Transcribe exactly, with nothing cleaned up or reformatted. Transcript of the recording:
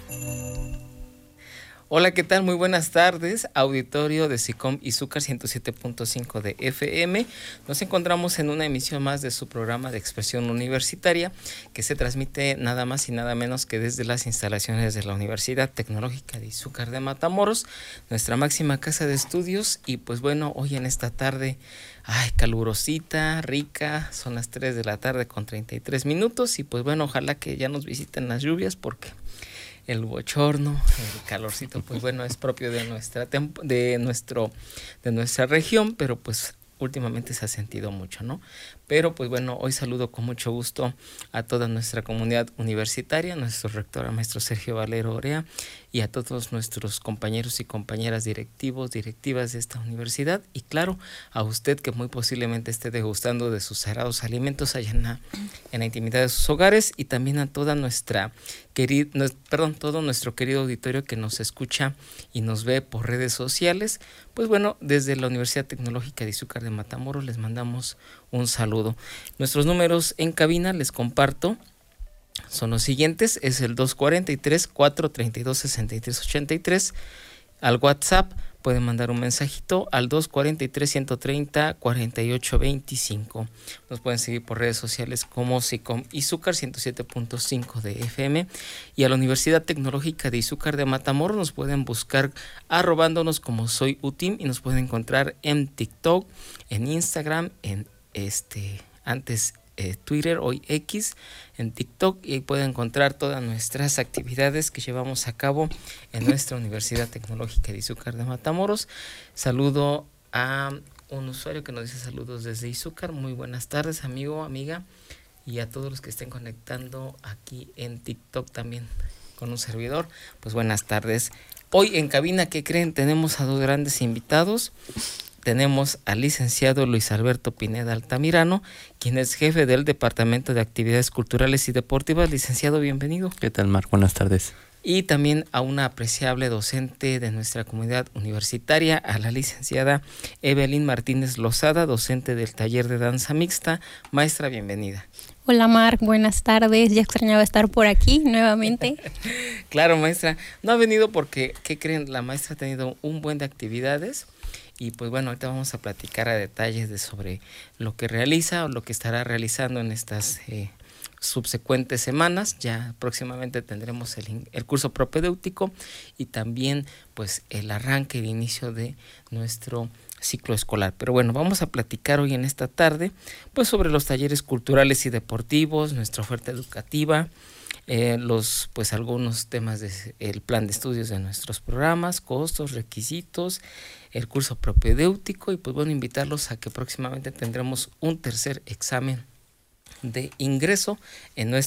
Hola, ¿qué tal? Muy buenas tardes, auditorio de SICOM Izúcar ciento siete punto cinco de F M. Nos encontramos en una emisión más de su programa de expresión universitaria que se transmite nada más y nada menos que desde las instalaciones de la Universidad Tecnológica de Izúcar de Matamoros, nuestra máxima casa de estudios. Y pues bueno, hoy en esta tarde, ay, calurosita, rica, son las tres de la tarde con treinta y tres minutos y pues bueno, ojalá que ya nos visiten las lluvias porque el bochorno, el calorcito, pues bueno, es propio de nuestra temp- de nuestro de nuestra región, pero pues últimamente se ha sentido mucho, ¿no? Pero pues bueno, hoy saludo con mucho gusto a toda nuestra comunidad universitaria, nuestro rector, a maestro Sergio Valero Orea, y a todos nuestros compañeros y compañeras directivos, directivas de esta universidad, y claro, a usted que muy posiblemente esté degustando de sus sagrados alimentos allá en la, en la intimidad de sus hogares, y también a toda nuestra querida, no, perdón, todo nuestro querido auditorio que nos escucha y nos ve por redes sociales. Pues bueno, desde la Universidad Tecnológica de Izúcar de Matamoros les mandamos un saludo. Nuestros números en cabina les comparto son los siguientes: es el dos cuarenta y tres, cuatrocientos treinta y dos, sesenta y tres ochenta y tres. Al WhatsApp pueden mandar un mensajito al dos cuarenta y tres, ciento treinta, cuarenta y ocho veinticinco. Nos pueden seguir por redes sociales como SICOM Izúcar ciento siete punto cinco de F M, y a la Universidad Tecnológica de Izúcar de Matamoros nos pueden buscar arrobándonos como Soy UTIM, y nos pueden encontrar en TikTok, en Instagram, en este antes eh, Twitter, hoy X, en TikTok, y pueden encontrar todas nuestras actividades que llevamos a cabo en nuestra Universidad Tecnológica de Izúcar de Matamoros. Saludo a un usuario que nos dice saludos desde Izúcar. Muy buenas tardes, amigo, amiga, y a todos los que estén conectando aquí en TikTok también con un servidor, pues buenas tardes. Hoy en cabina, ¿qué creen? Tenemos a dos grandes invitados. Tenemos al licenciado Luis Alberto Pineda Altamirano, quien es jefe del Departamento de Actividades Culturales y Deportivas. Licenciado, bienvenido. ¿Qué tal, Marc? Buenas tardes. Y también a una apreciable docente de nuestra comunidad universitaria, a la licenciada Evelyn Martínez Lozada, docente del taller de danza mixta. Maestra, bienvenida. Hola, Marc, buenas tardes. Ya extrañaba estar por aquí nuevamente. Claro, maestra. No ha venido porque, ¿qué creen? La maestra ha tenido un buen de actividades. Y pues bueno, ahorita vamos a platicar a detalles de sobre lo que realiza o lo que estará realizando en estas eh, subsecuentes semanas. Ya próximamente tendremos el, el curso propedéutico y también pues el arranque, el inicio de nuestro ciclo escolar. Pero bueno, vamos a platicar hoy en esta tarde pues sobre los talleres culturales y deportivos, nuestra oferta educativa, Eh, los pues algunos temas del plan de estudios de nuestros programas, costos, requisitos, el curso propedéutico, y pues bueno, invitarlos a que próximamente tendremos un tercer examen de ingreso en nuestra